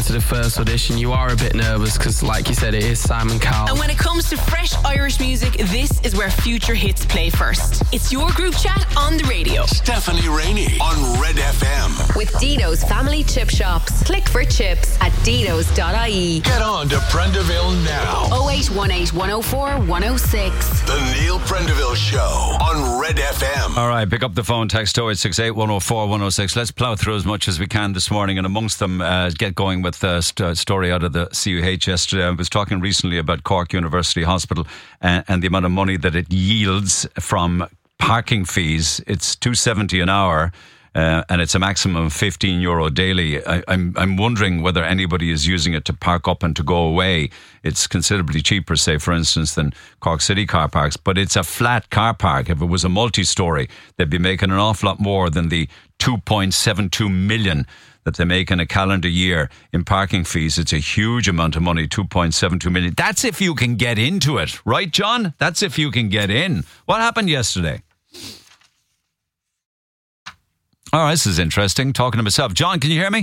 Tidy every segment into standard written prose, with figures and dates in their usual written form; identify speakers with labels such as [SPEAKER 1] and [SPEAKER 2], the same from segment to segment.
[SPEAKER 1] to the first audition, you are a bit nervous because, like you said, it is Simon Cowell.
[SPEAKER 2] And when it comes to fresh Irish music, this is where future hits play first. It's your group chat on the radio.
[SPEAKER 3] Stephanie Rainey on Red FM.
[SPEAKER 4] With Dino's Family Chip Shops. Click for chips at dinos.ie.
[SPEAKER 3] Get on to Prendeville now.
[SPEAKER 4] 0818 104 106.
[SPEAKER 3] The Neil Prendeville Show on Red FM.
[SPEAKER 5] All right, pick up the phone, text 0868 104 106. Let's plough through as much as we can this morning, and amongst them, get going with the story out of the CUH yesterday. I was talking recently about Cork University Hospital and the amount of money that it yields from parking fees. It's $2.70 an hour. And it's a maximum of €15 daily. I'm wondering whether anybody is using it to park up and to go away. It's considerably cheaper, say, for instance, than Cork City car parks. But it's a flat car park. If it was a multi-storey, they'd be making an awful lot more than the $2.72 million that they make in a calendar year in parking fees. It's a huge amount of money, $2.72 million. That's if you can get into it. Right, John? That's if you can get in. What happened yesterday? All right, this is interesting. Talking to myself. John, can you hear me?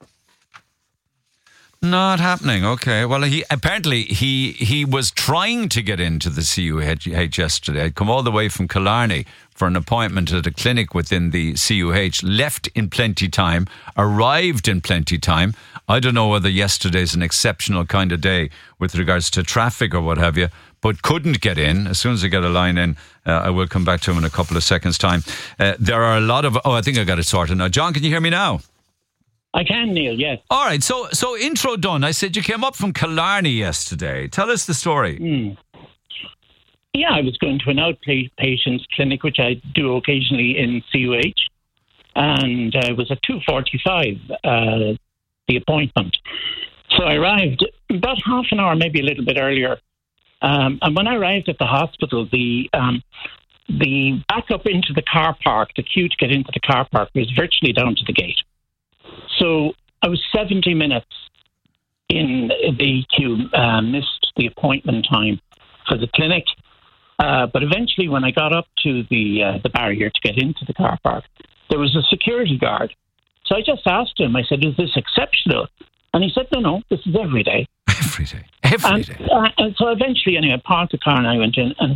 [SPEAKER 5] Not happening. Okay. Well, he was trying to get into the CUH yesterday. I'd come all the way from Killarney for an appointment at a clinic within the CUH, left in plenty time, arrived in plenty time. I don't know whether yesterday's an exceptional kind of day with regards to traffic or what have you, but couldn't get in. As soon as I get a line in, I will come back to him in a couple of seconds' time. There are a lot of... Oh, I think I got it sorted now. John, can you hear me now?
[SPEAKER 6] I can, Neil, yes.
[SPEAKER 5] All right, so intro done. I said you came up from Killarney yesterday. Tell us the story.
[SPEAKER 6] Yeah, I was going to an outpatients clinic, which I do occasionally in CUH, and it was at 2:45, the appointment. So I arrived about half an hour, maybe a little bit earlier. And when I arrived at the hospital, the back up into the car park, the queue to get into the car park was virtually down to the gate. So I was 70 minutes in the queue, missed the appointment time for the clinic. But eventually, when I got up to the barrier to get into the car park, there was a security guard. So I just asked him, I said, is this exceptional? And he said, no, this is every day.
[SPEAKER 5] Every day. Every day.
[SPEAKER 6] And so eventually, anyway, I parked the car and I went in. And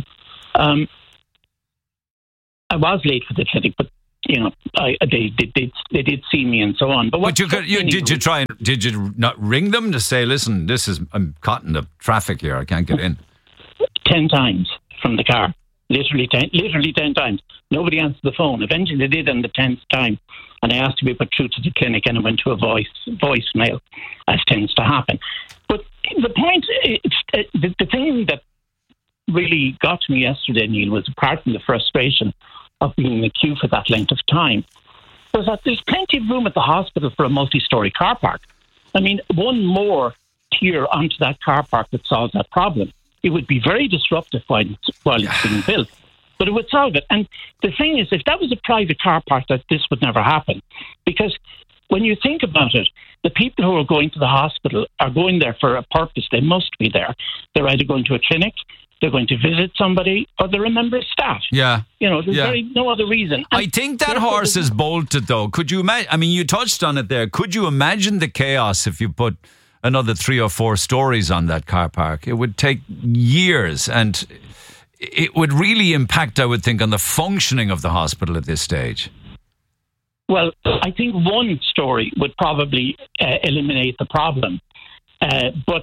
[SPEAKER 6] I was late for the clinic, but, you know, they did see me and so on. But did you not ring them to say, listen, I'm caught in the traffic here, I can't get in? 10 times from the car. Literally 10 times. Nobody answered the phone. Eventually they did on the 10th time. And I asked to be put through to the clinic and it went to a voicemail, as tends to happen. But the point, the thing that really got me yesterday, Neil, was apart from the frustration of being in the queue for that length of time, was that there's plenty of room at the hospital for a multi-storey car park. I mean, one more tier onto that car park that solves that problem. It would be very disruptive while it's being built, but it would solve it. And the thing is, if that was a private car park, that this would never happen. Because when you think about it, the people who are going to the hospital are going there for a purpose. They must be there. They're either going to a clinic, they're going to visit somebody, or they're a member of staff. Yeah. You know, there's no other reason. And
[SPEAKER 5] I think that horse is bolted, though. Could you imagine? I mean, you touched on it there. Could you imagine the chaos if you put another 3 or 4 stories on that car park? It would take years, and it would really impact, I would think, on the functioning of the hospital at this stage.
[SPEAKER 6] Well, I think one story would probably eliminate the problem, but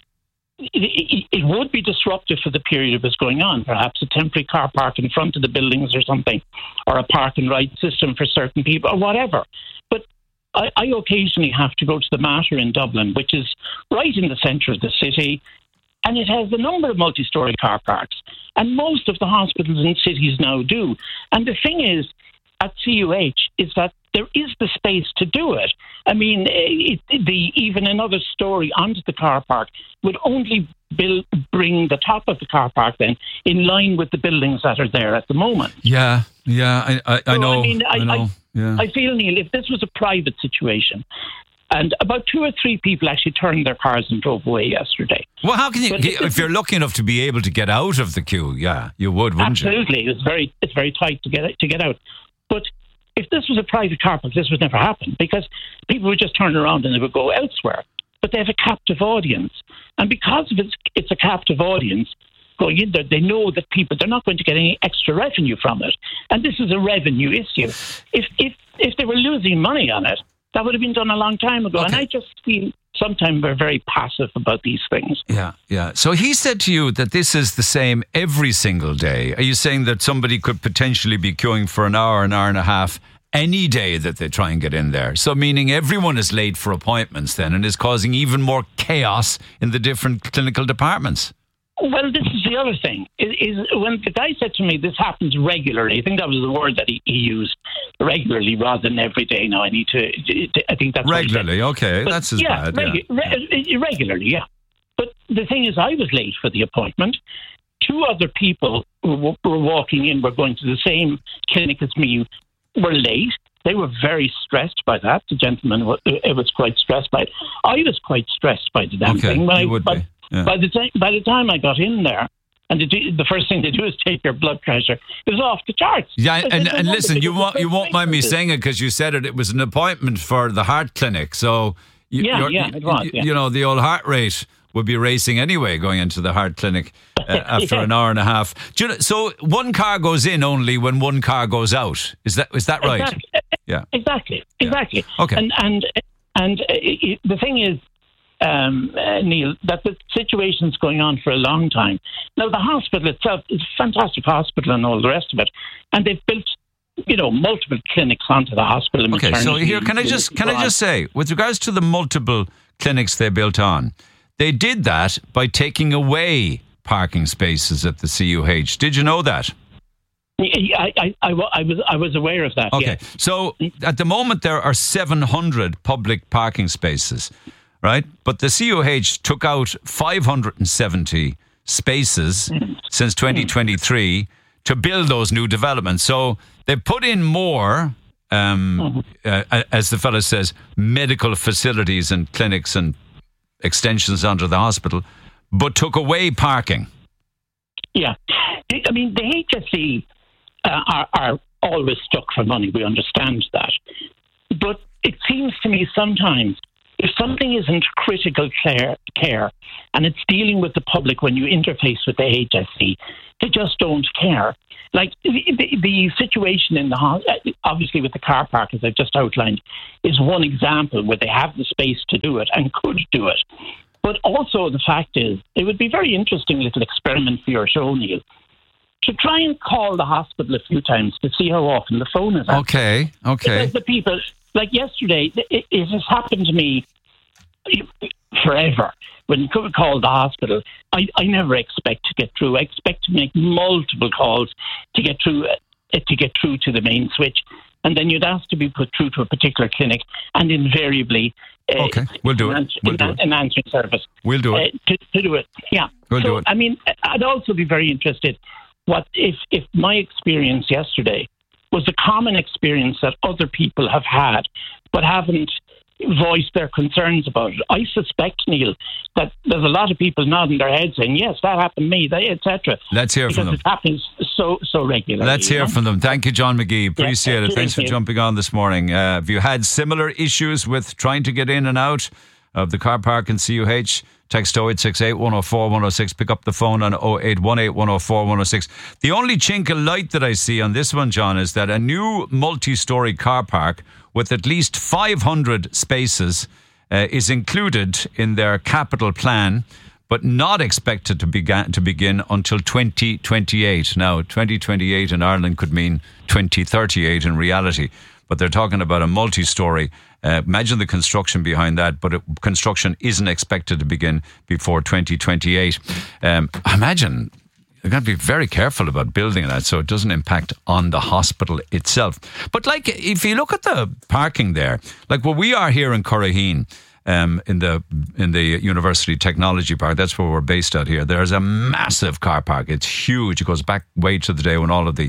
[SPEAKER 6] it would be disruptive for the period it was going on. Perhaps a temporary car park in front of the buildings or something, or a park and ride system for certain people, or whatever. But I occasionally have to go to the Mater in Dublin, which is right in the centre of the city, and it has a number of multi-storey car parks, and most of the hospitals in cities now do. And the thing is, at CUH, is that there is the space to do it. I mean, even another story onto the car park would only bring the top of the car park then in line with the buildings that are there at the moment.
[SPEAKER 5] Yeah, I know.
[SPEAKER 6] I feel, Neil, if this was a private situation, and about 2 or 3 people actually turned their cars and drove away yesterday.
[SPEAKER 5] Well, how can you, if you're lucky enough to be able to get out of the queue, you would, wouldn't you?
[SPEAKER 6] Absolutely. It's very tight to get out. But if this was a private car park, this would never happen, because people would just turn around and they would go elsewhere. but they have a captive audience. And because of it's a captive audience going in there, they know that they're not going to get any extra revenue from it. And this is a revenue issue. If they were losing money on it, that would have been done a long time ago. Okay. And I just feel sometimes we're very passive about these things.
[SPEAKER 5] Yeah. So he said to you that this is the same every single day. Are you saying that somebody could potentially be queuing for an hour and a half any day that they try and get in there? So meaning everyone is late for appointments then, and is causing even more chaos in the different clinical departments?
[SPEAKER 6] Well, this is the other thing. Is when the guy said to me, this happens regularly, I think that was the word that he used, regularly rather than every day. Now, I think that's
[SPEAKER 5] regularly, okay, but that's as bad.
[SPEAKER 6] Regularly, yeah. But the thing is, I was late for the appointment. 2 other people who were walking in, were going to the same clinic as me, were late. They were very stressed by that. The gentleman was quite stressed by it. I was quite stressed by the damn thing. Yeah. By the time I got in there, and the first thing they do is take your blood pressure, it was off the charts.
[SPEAKER 5] Yeah, and listen, you won't mind me saying it because you said it. It was an appointment for the heart clinic, so
[SPEAKER 6] it was.
[SPEAKER 5] You know, the old heart rate would be racing anyway going into the heart clinic after an hour and a half. So one car goes in only when one car goes out. Is that right?
[SPEAKER 6] Exactly.
[SPEAKER 5] Yeah.
[SPEAKER 6] Exactly.
[SPEAKER 5] Okay.
[SPEAKER 6] And the thing is, Neil, that the situation's going on for a long time. Now, the hospital itself is a fantastic hospital and all the rest of it, and they've built, multiple clinics onto the hospital.
[SPEAKER 5] Okay, so here, can I just say, with regards to the multiple clinics they built on, they did that by taking away parking spaces at the CUH. Did you know that?
[SPEAKER 6] I was aware of that.
[SPEAKER 5] Okay, so at the moment there are 700 public parking spaces. Right, but the CUH took out 570 spaces since 2023 to build those new developments. So they put in more, as the fellow says, medical facilities and clinics and extensions onto the hospital, but took away parking.
[SPEAKER 6] Yeah, I mean the HSE are always stuck for money. We understand that, but it seems to me sometimes, if something isn't critical care and it's dealing with the public when you interface with the HSE, they just don't care. Like the situation in obviously with the car park, as I've just outlined, is one example where they have the space to do it and could do it. But also the fact is, it would be a very interesting little experiment for your show, Neil, to try and call the hospital a few times to see how often the phone is out.
[SPEAKER 5] Okay.
[SPEAKER 6] Because the people, like yesterday, it has happened to me forever. When you call the hospital, I never expect to get through. I expect to make multiple calls to get through to the main switch, and then you'd ask to be put through to a particular clinic, and invariably,
[SPEAKER 5] we'll do it.
[SPEAKER 6] An answering service.
[SPEAKER 5] We'll do it
[SPEAKER 6] to do it. Yeah,
[SPEAKER 5] we'll do it.
[SPEAKER 6] I mean, I'd also be very interested. What if my experience yesterday was a common experience that other people have had, but haven't voiced their concerns about it? I suspect, Neil, that there's a lot of people nodding their heads saying, yes, that happened to me, etc.
[SPEAKER 5] Let's hear from them.
[SPEAKER 6] Because it happens so regularly.
[SPEAKER 5] Let's hear from them. Thank you, John McGee. Appreciate it. Thanks for jumping on this morning. Have you had similar issues with trying to get in and out of the car park in CUH? Text 0868 104 106. Pick up the phone on 0818 104 106. The only chink of light that I see on this one, John, is that a new multi-storey car park with at least 500 spaces is included in their capital plan, but not expected to begin until 2028. Now, 2028 in Ireland could mean 2038 in reality, but they're talking about a multi-storey. Imagine the construction behind that, but construction isn't expected to begin before 2028. Imagine, you've got to be very careful about building that so it doesn't impact on the hospital itself. But like, if you look at the parking there, like where we are here in Curraheen, in the University Technology Park, that's where we're based out here. There's a massive car park. It's huge. It goes back way to the day when all of the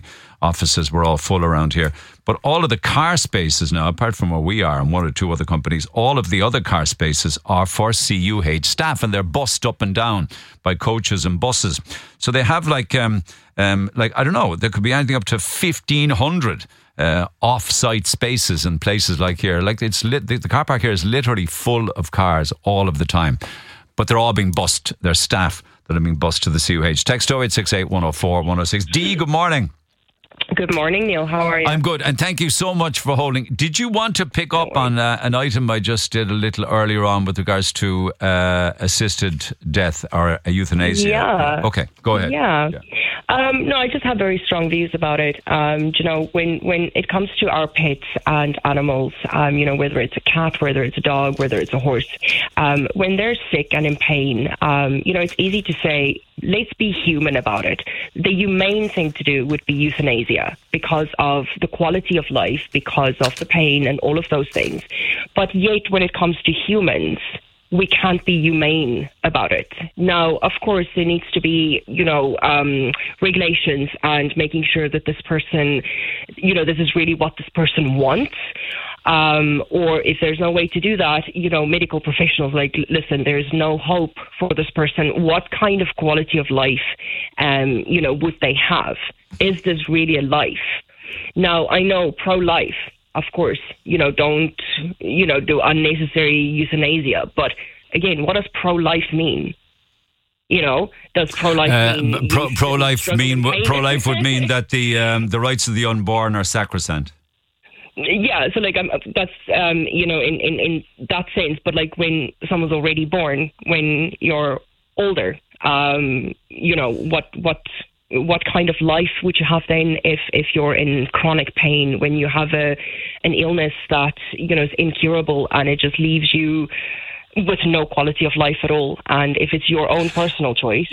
[SPEAKER 5] offices were all full around here. But all of the car spaces now, apart from where we are and one or two other companies, all of the other car spaces are for CUH staff, and they're bussed up and down by coaches and buses. So they have like I don't know, there could be anything up to 1,500 off-site spaces in places like here. Like the car park here is literally full of cars all of the time. But they're all being bussed. They're staff that are being bussed to the CUH. Text 0868 104 106. Dee, good morning.
[SPEAKER 7] Good morning, Neil. How are you?
[SPEAKER 5] I'm good, and thank you so much for holding. Did you want to pick up on an item I just did a little earlier on with regards to assisted death or euthanasia?
[SPEAKER 7] Yeah.
[SPEAKER 5] Okay, go ahead.
[SPEAKER 7] Yeah. No, I just have very strong views about it. You know, when it comes to our pets and animals, you know, whether it's a cat, whether it's a dog, whether it's a horse, when they're sick and in pain, you know, it's easy to say, let's be human about it. The humane thing to do would be euthanasia because of the quality of life, because of the pain and all of those things. But yet, when it comes to humans, we can't be humane about it. Now, of course, there needs to be, you know, regulations and making sure that this person, you know, this is really what this person wants. Or if there's no way to do that, you know, medical professionals like, listen, there's no hope for this person. What kind of quality of life, you know, would they have? Is this really a life? Now, I know pro-life, of course, you know, don't, you know, do unnecessary euthanasia. But again, what does pro-life mean? You know, does pro-life mean...
[SPEAKER 5] Pro-life would mean that the rights of the unborn are sacrosanct.
[SPEAKER 7] Yeah, so like that's you know, in that sense. But like when someone's already born, when you're older, you know, what kind of life would you have then if you're in chronic pain, when you have an illness that, you know, is incurable and it just leaves you with no quality of life at all? And if it's your own personal choice,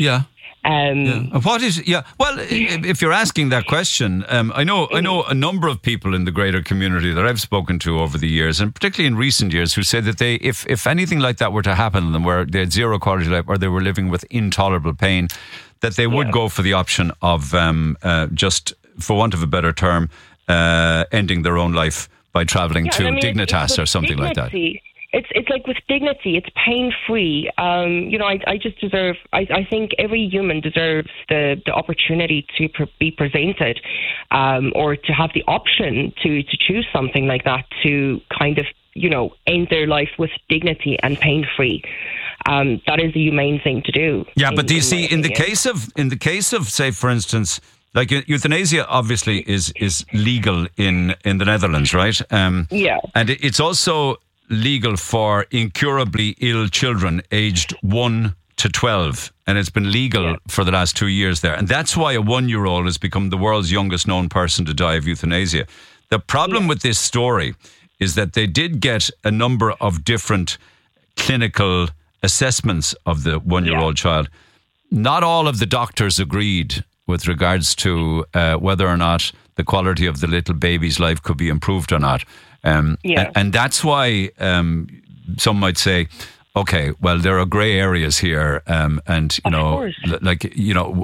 [SPEAKER 5] What is? Yeah. Well, if you're asking that question, I know a number of people in the greater community that I've spoken to over the years, and particularly in recent years, who say that they, if anything like that were to happen to them, where they had zero quality of life or they were living with intolerable pain, that they would go for the option of just, for want of a better term, ending their own life by travelling to Dignitas or something like that.
[SPEAKER 7] It's like with dignity, it's pain-free. You know, I just deserve, I think every human deserves the opportunity to be presented or to have the option to choose something like that, to kind of, you know, end their life with dignity and pain-free. That is the humane thing to do.
[SPEAKER 5] Yeah, but do you see, in the case of, say, for instance, like euthanasia obviously is legal in the Netherlands, right?
[SPEAKER 7] Yeah.
[SPEAKER 5] And it's also legal for incurably ill children aged 1 to 12, and it's been legal for the last 2 years there. And that's why a 1-year-old has become the world's youngest known person to die of euthanasia. The problem with this story is that they did get a number of different clinical assessments of the 1-year-old child. Not all of the doctors agreed with regards to whether or not the quality of the little baby's life could be improved or not. And that's why some might say, okay, well, there are grey areas here, and you know, like, you know,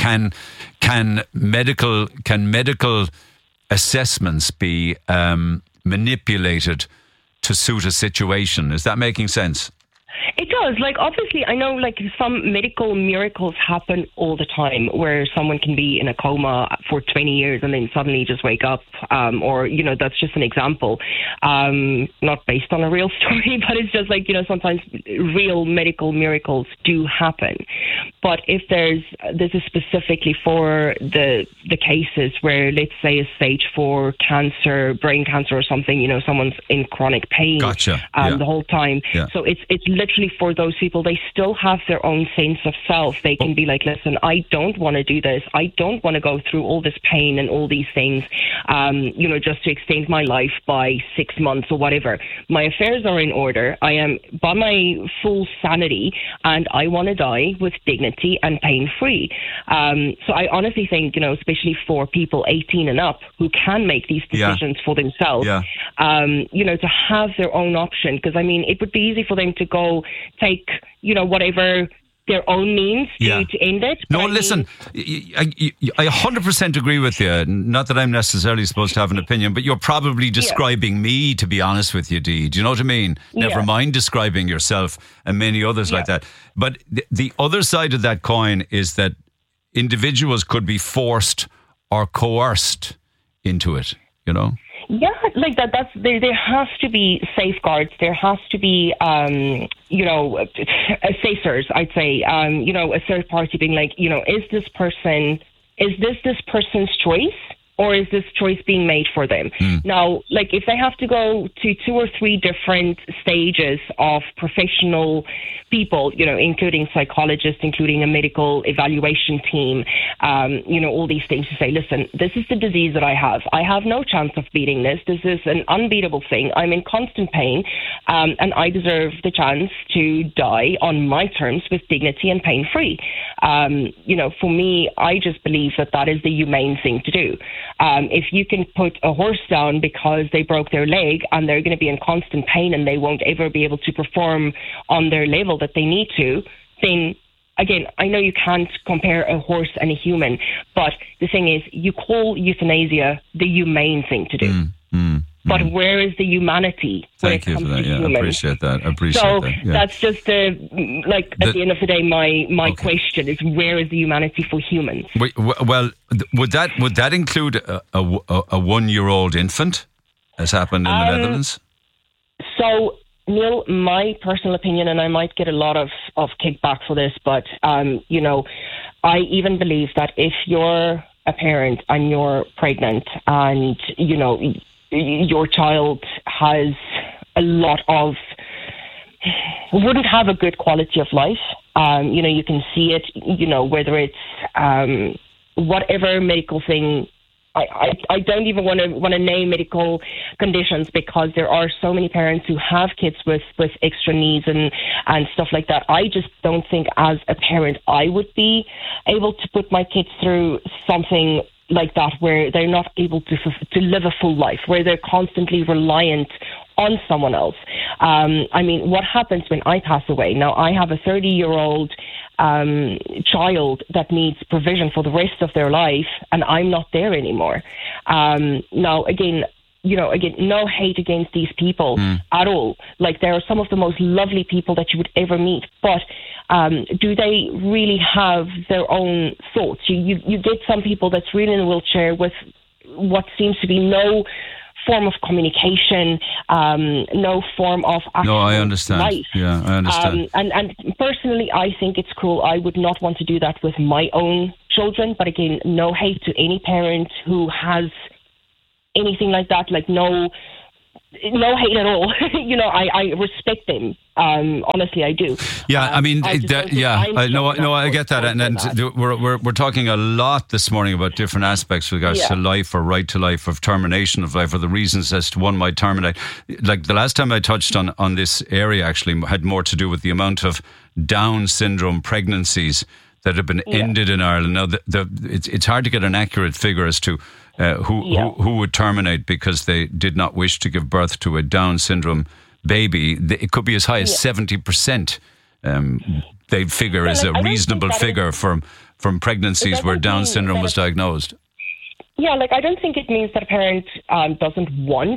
[SPEAKER 5] can medical assessments be manipulated to suit a situation? Is that making sense?
[SPEAKER 7] It does. Like, obviously, I know, like, some medical miracles happen all the time where someone can be in a coma for 20 years and then suddenly just wake up. Or, you know, that's just an example. Not based on a real story, but it's just like, you know, sometimes real medical miracles do happen. But if this is specifically for the cases where, let's say, a stage 4 cancer, brain cancer or something, you know, someone's in chronic pain the whole time. Yeah. So it's literally for those people. They still have their own sense of self. They can be like, listen, I don't want to do this. I don't want to go through all this pain and all these things, you know, just to extend my life by 6 months or whatever. My affairs are in order. I am by my full sanity and I want to die with dignity and pain-free. So I honestly think, you know, especially for people 18 and up who can make these decisions for themselves, you know, to have their own option. Because, I mean, it would be easy for them to go take, you know, whatever their own means to end it.
[SPEAKER 5] No, listen, I 100% agree with you. Not that I'm necessarily supposed to have an opinion, but you're probably describing me, to be honest with you, Dee. Do you know what I mean? Never mind describing yourself and many others like that. But the other side of that coin is that individuals could be forced or coerced into it, you know?
[SPEAKER 7] Yeah, like that. There has to be safeguards. There has to be, assessors. I'd say, a third party being like, is this this person's choice? Or is this choice being made for them? Now, like if they have to go to 2 or 3 different stages of professional people, including psychologists, including a medical evaluation team, all these things to say, listen, this is the disease that I have. I have no chance of beating this. This is an unbeatable thing. I'm in constant pain, and I deserve the chance to die on my terms with dignity and pain-free. For me, I just believe that is the humane thing to do. If you can put a horse down because they broke their leg and they're going to be in constant pain and they won't ever be able to perform on their level that they need to, then again, I know you can't compare a horse and a human, but the thing is, you call euthanasia the humane thing to do. But where is the humanity?
[SPEAKER 5] Thank you for that. Yeah, I appreciate that.
[SPEAKER 7] That's just at the end of the day, my question is, where is the humanity for humans?
[SPEAKER 5] Well, would that include a 1-year-old infant, as happened in the Netherlands?
[SPEAKER 7] So, Neil, my personal opinion, and I might get a lot of kickback for this, but I even believe that if you're a parent and you're pregnant and your child has a lot of wouldn't have a good quality of life. You can see it, whether it's whatever medical thing. I don't even want to name medical conditions, because there are so many parents who have kids with extra needs and stuff like that. I just don't think as a parent I would be able to put my kids through something like that, where they're not able to live a full life, where they're constantly reliant on someone else. What happens when I pass away? Now, I have a 30-year-old child that needs provision for the rest of their life, and I'm not there anymore. Now, again, no hate against these people at all. Like, they are some of the most lovely people that you would ever meet, but do they really have their own thoughts? You get some people that's really in a wheelchair with what seems to be no form of communication, no form of actual
[SPEAKER 5] I understand.
[SPEAKER 7] Life.
[SPEAKER 5] Yeah, I understand.
[SPEAKER 7] And personally, I think it's cruel. I would not want to do that with my own children. But again, no hate to any parent who has anything like that. Like no hate at all. I respect them. Honestly, I do.
[SPEAKER 5] Yeah, I get that, and we're talking a lot this morning about different aspects with regards to life, or right to life, or termination of life, or the reasons as to one might terminate. Like the last time I touched on this area, actually had more to do with the amount of Down syndrome pregnancies that have been ended in Ireland. Now, it's hard to get an accurate figure as to who would terminate because they did not wish to give birth to a Down syndrome baby. It could be as high as 70%. They figure is a reasonable figure from pregnancies where Down syndrome was diagnosed.
[SPEAKER 7] Yeah, I don't think it means that a parent doesn't want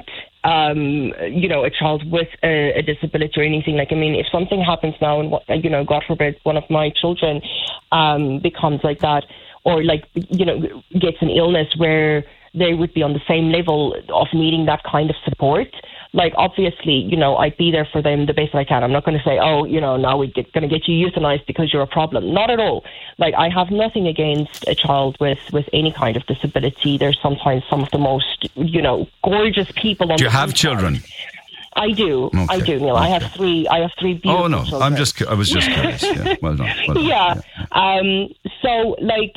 [SPEAKER 7] a child with a disability or anything. If something happens now and God forbid one of my children becomes like that, or gets an illness where they would be on the same level of needing that kind of support. Obviously, I'd be there for them the best I can. I'm not going to say, now we're going to get you euthanized because you're a problem. Not at all. I have nothing against a child with any kind of disability. There's sometimes some of the most, gorgeous people on the planet. Do you have
[SPEAKER 5] children?
[SPEAKER 7] I do.
[SPEAKER 5] Okay.
[SPEAKER 7] I do, Neil. Okay. I have three beautiful children.
[SPEAKER 5] I was just curious. Yeah. Well done.
[SPEAKER 7] Yeah. So,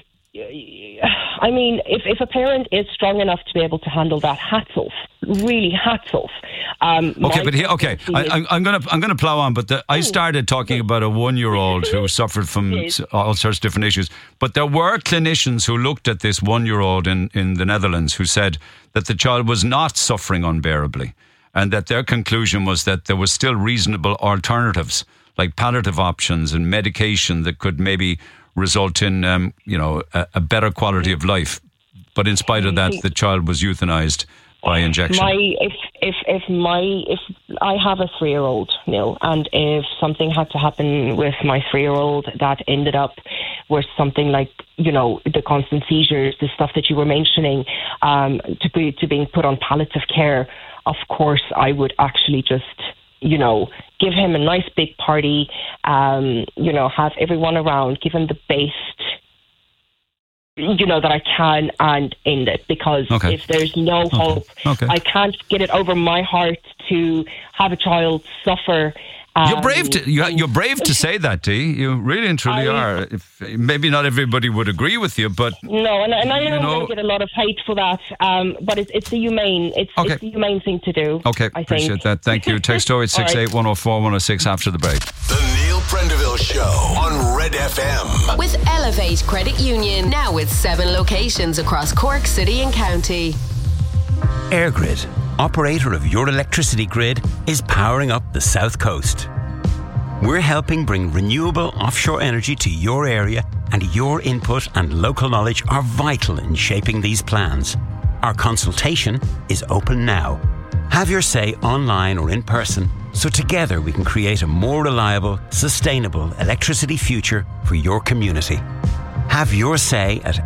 [SPEAKER 7] if a parent is strong enough to be able to handle that, hats off. Really, hats off.
[SPEAKER 5] I'm going to plow on. But I started talking about a 1-year-old who suffered from all sorts of different issues. But there were clinicians who looked at this 1-year-old in the Netherlands who said that the child was not suffering unbearably, and that their conclusion was that there was still reasonable alternatives like palliative options and medication that could maybe result in, a better quality of life. But in spite of that, the child was euthanized by injection.
[SPEAKER 7] If I have a 3-year-old, Neil, and if something had to happen with my 3-year-old that ended up with something like, the constant seizures, the stuff that you were mentioning, to being put on palliative care, of course I would actually just, give him a nice big party, have everyone around, give him the best, that I can, and end it. Because if there's no hope, I can't get it over my heart to have a child suffer.
[SPEAKER 5] You're brave to say that, Dee. You really and truly are. Maybe not everybody would agree with you, but
[SPEAKER 7] no, and I know I'm going to get a lot of hate for that. But it's the humane. It's the humane thing to do.
[SPEAKER 5] Okay, appreciate that. Thank you. Text 0868 104 106 after the break.
[SPEAKER 3] The Neil Prendeville Show on Red FM.
[SPEAKER 4] With Elevate Credit Union, now with 7 locations across Cork City and County.
[SPEAKER 8] EirGrid, operator of your electricity grid, is powering up the South Coast. We're helping bring renewable offshore energy to your area, and your input and local knowledge are vital in shaping these plans. Our consultation is open now. Have your say online or in person, so together we can create a more reliable, sustainable electricity future for your community. Have your say at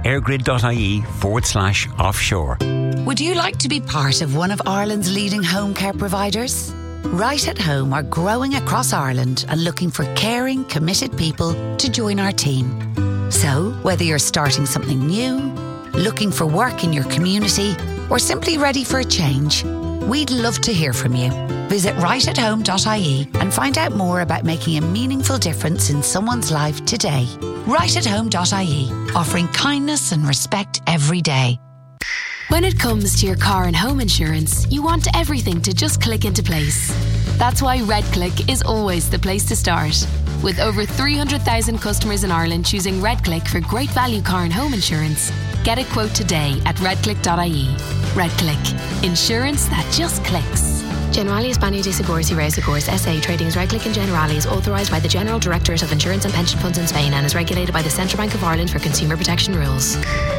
[SPEAKER 8] airgrid.ie/offshore.
[SPEAKER 9] Would you like to be part of one of Ireland's leading home care providers? Right at Home are growing across Ireland and looking for caring, committed people to join our team. So, whether you're starting something new, looking for work in your community, or simply ready for a change, we'd love to hear from you. Visit rightathome.ie and find out more about making a meaningful difference in someone's life today. Rightathome.ie, offering kindness and respect every day.
[SPEAKER 10] When it comes to your car and home insurance, you want everything to just click into place. That's why RedClick is always the place to start. With over 300,000 customers in Ireland choosing RedClick for great value car and home insurance, get a quote today at redclick.ie. RedClick, insurance that just clicks.
[SPEAKER 11] Generali España de Seguros y Reasegurs SA trading as RedClick and Generali is authorised by the General Directors of Insurance and Pension Funds in Spain and is regulated by the Central Bank of Ireland for consumer protection rules.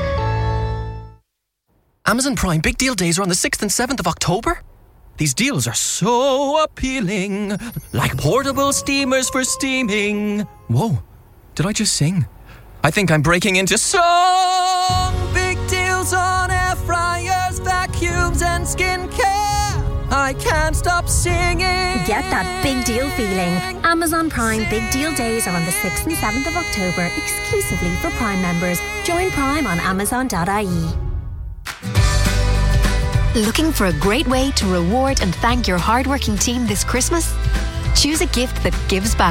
[SPEAKER 12] Amazon Prime Big Deal Days are on the 6th and 7th of October. These deals are so appealing, like portable steamers for steaming. Whoa, did I just sing? I think I'm breaking into song. Big deals on air fryers, vacuums and skincare. I can't stop singing.
[SPEAKER 13] Get that big deal feeling. Amazon Prime Big Deal Days are on the 6th and 7th of October, exclusively for Prime members. Join Prime on Amazon.ie.
[SPEAKER 14] Looking for a great way to reward and thank your hardworking team this Christmas? Choose a gift that gives back.